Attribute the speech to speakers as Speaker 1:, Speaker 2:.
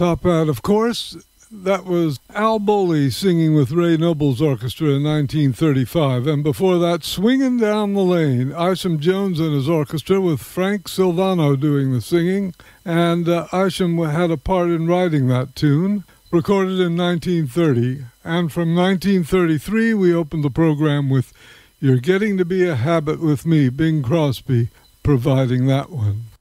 Speaker 1: Top hat, of course. That was Al Bowley singing with Ray Noble's orchestra in 1935. And before that, Swingin' Down the Lane, Isham Jones and his orchestra with Frank Silvano doing the singing. And Isham had a part in writing that tune, recorded in 1930. And from 1933, we opened the program with You're Getting to Be a Habit with Me, Bing Crosby providing that one.